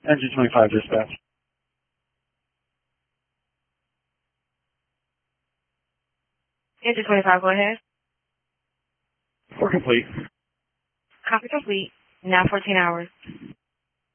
Engine 25 dispatch. Engine 25, go ahead. For complete. Copy complete. Now 14 hours.